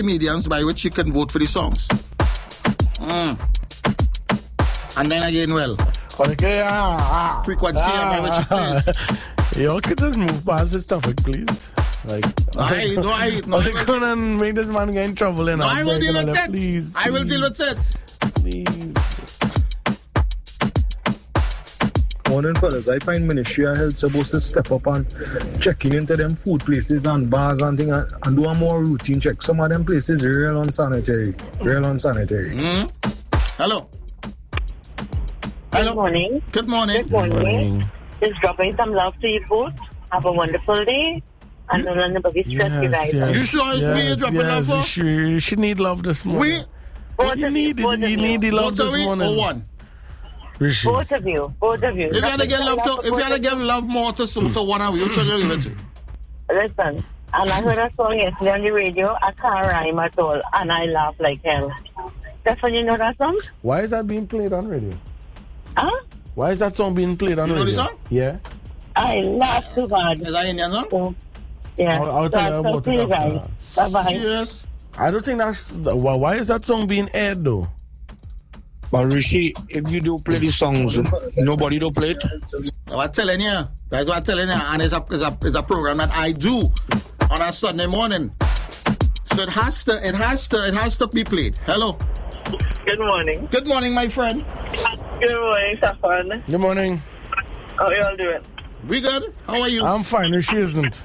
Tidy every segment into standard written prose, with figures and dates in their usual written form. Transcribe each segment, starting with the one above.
mediums by which you can vote for the songs. And then again, well, frequency by which it plays. Y'all could just move past this topic, please. Like, I gonna make this man get in trouble. No, I will deal with it. Please, I will deal with it. Please. Morning, fellas. I find Ministry of Health supposed to step up and checking into them food places and bars and things and do a more routine check. Some of them places are real unsanitary. Hello. Good morning. Good morning. Good morning. Just dropping some love to you both. Have a wonderful day. And don't let nobody stress you guys. You sure it's me dropping love for? You should need love this morning. You need the love this morning. Or one? Both of you. If you had to give love more to one of you, which one you give it to? Listen, and I heard a song yesterday on the radio. I can't rhyme at all, and I laugh like hell. Stefan, you know that song? Why is that being played on radio? Huh? Why is that song being played on radio? You know the song? Yeah. I laugh too hard. Is that Indian song? Yeah. I'll tell you about it guys. Bye-bye. Yes. I don't think that's... Why is that song being aired, though? But Rishi, if you do play these songs, nobody do play it. I'm telling you. That's what I'm telling you. And it's a program that I do on a Sunday morning. So it has to be played. Hello. Good morning. Good morning, my friend. Good morning, Stefan. Good morning. How are you all doing? We good? How are you? I'm fine. She isn't.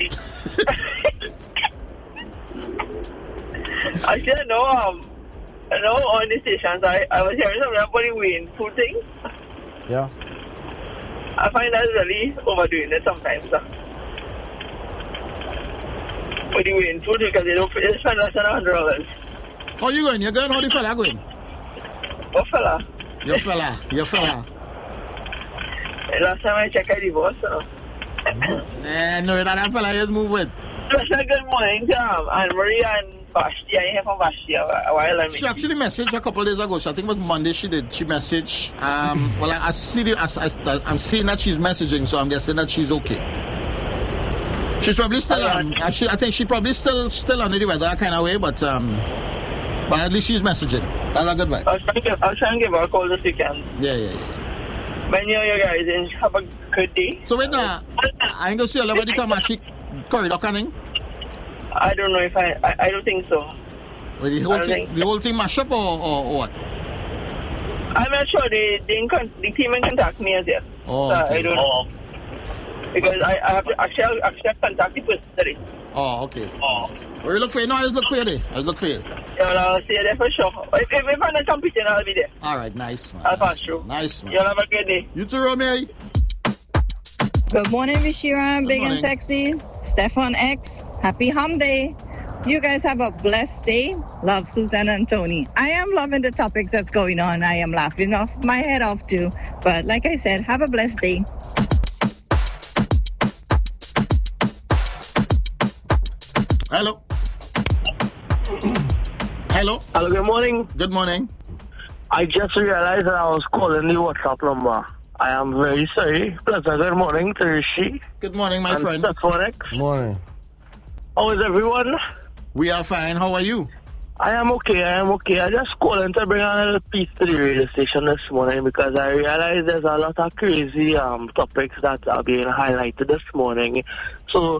Actually, no, on the stations, I was hearing something about the Wayne food thing. Yeah. I find that really overdoing it sometimes. With the Wayne food, because they spend less than $100. How you going? You good? How the fella going? What fella? Your fella. Last time I checked, I divorced. No, that fella just move with. Good morning to Anne-Marie and Vashti. I hear from Vashti a while. She actually messaged a couple of days ago. So I think it was Monday she did. She messaged. Well, I'm seeing that she's messaging, so I'm guessing that she's okay. She's probably still I think she probably still under the weather kind of way, but at least she's messaging. That's a good vibe. I'll try and give her a call this weekend. Yeah. When you guys have a good day. So wait now, I ain't gonna see everybody come actually corridor canning. I don't know if I don't think so. Well, the whole thing mash up or what? I'm not sure. The team can contact me as yet. Oh, so okay. I don't know. Because I have to actually contact the person today. Oh, okay. Where you look for you? No, I just look for you there. I'll see you there for sure. If I'm not competing, I'll be there. All right, nice, man. I'll pass through. Nice, man. You'll have a good day. You too, Romeo. Good morning, Vishira, Big and Sexy. Stefan X. Happy Hum Day. You guys have a blessed day. Love, Susan and Tony. I am loving the topics that's going on. I am laughing off my head off too. But like I said, have a blessed day. Hello. Hello. Hello, good morning. Good morning. I just realized that I was calling the WhatsApp number. I am very sorry. Pleasant good morning to Rishi. Good morning, my friend. Good morning. How is everyone? We are fine. How are you? I am okay. I just calling to bring a little peace to the radio station this morning because I realized there's a lot of crazy topics that are being highlighted this morning. So,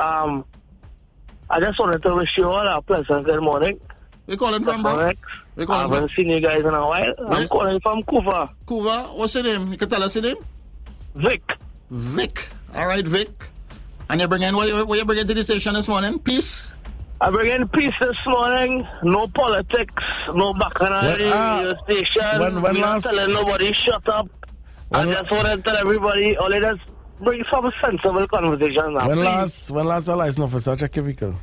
I just wanted to wish you all a pleasant good morning. We're calling from, bro? I haven't seen you guys in a while. I'm calling from Cuba. Cuba? What's your name? You can tell us your name? Vic. All right, Vic. And you're bringing, what you bringing to the station this morning? Peace? I bring in peace this morning. No politics, no bacchanal radio station. When last telling nobody shut up. I just want to tell everybody, only just bring some sensible conversation now. When last the license officer check your vehicle?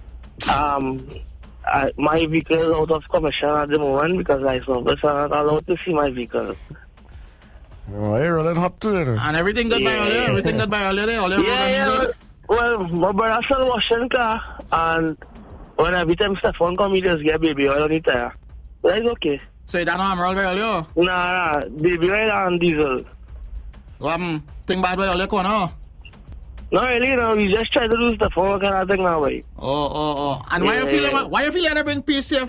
My vehicle is out of commission at the moment because license officer are not allowed to see my vehicle. Oh, you're rolling hot too, there. And everything good by earlier? Everything good by earlier? Yeah. Well, my brother still washing car, and when every time Stefan come, he just get baby oil on the tire. But it's okay. So you don't know I'm roll by earlier? Nah, baby oil and diesel. Think bad by earlier, corner? No, really, no. We just try to do stuff. What kind of thing now, boy? And why you feel like I bring peace here